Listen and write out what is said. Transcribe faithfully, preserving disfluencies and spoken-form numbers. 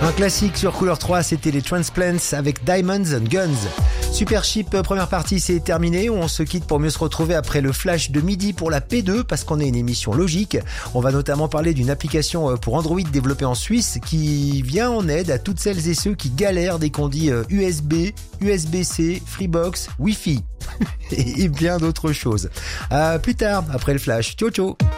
Un classique sur Couleur trois, c'était les Transplants avec Diamonds and Guns. Super Chip, première partie, c'est terminé. On se quitte pour mieux se retrouver après le flash de midi pour la P deux parce qu'on est une émission logique. On va notamment parler d'une application pour Android développée en Suisse qui vient en aide à toutes celles et ceux qui galèrent dès qu'on dit U S B, U S B C, Freebox, Wi-Fi et bien d'autres choses. À plus tard, après le flash. Ciao ciao.